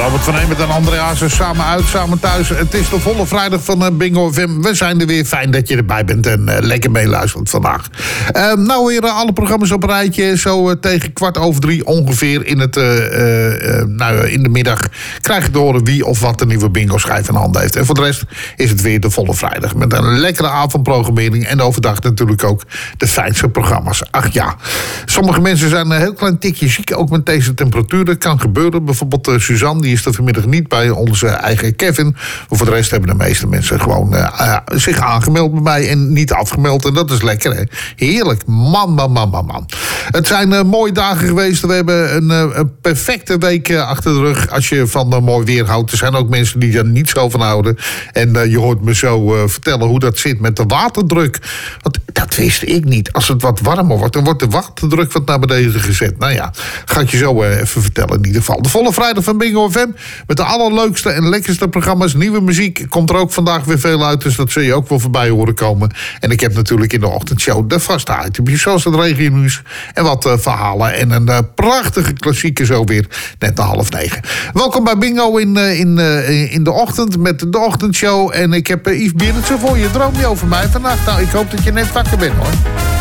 Robert van Hemert en André Hazes samen uit, samen thuis. Het is de volle vrijdag van Bingo FM. We zijn er weer. Fijn dat je erbij bent en lekker meeluistert vandaag. Nou weer alle programma's op een rijtje. Zo tegen 2:15 ongeveer in de middag krijg je te horen wie of wat de nieuwe bingo schijf in handen heeft. En voor de rest is het weer de volle vrijdag. Met een lekkere avondprogrammering en overdag natuurlijk ook de fijnste programma's. Ach ja, sommige mensen zijn een heel klein tikje ziek, ook met deze temperatuur. Dat kan gebeuren. Bijvoorbeeld Suzanne, die is er vanmiddag niet bij, onze eigen Kevin. Maar voor de rest hebben de meeste mensen gewoon zich aangemeld bij mij en niet afgemeld. En dat is lekker, hè? Heerlijk. Man. Het zijn mooie dagen geweest. We hebben een perfecte week achter de rug als je van mooi weer houdt. Er zijn ook mensen die er niet zo van houden. En je hoort me zo vertellen hoe dat zit met de waterdruk. Want dat wist ik niet. Als het wat warmer wordt, dan wordt de waterdruk wat naar beneden gezet. Nou ja, ga ik je zo even vertellen in ieder geval. De volle vrijdag van Bingo FM met de allerleukste en lekkerste programma's. Nieuwe muziek komt er ook vandaag weer veel uit, dus dat zul je ook wel voorbij horen komen. En ik heb natuurlijk in de ochtendshow de vaste items, zoals het regionieuws en wat verhalen. En een prachtige klassieker zo weer, net na 8:30. Welkom bij Bingo in de ochtend met de ochtendshow. En ik heb Yves Berendsen voor je. Droom je over mij vannacht? Nou, ik hoop dat je net wakker bent, hoor.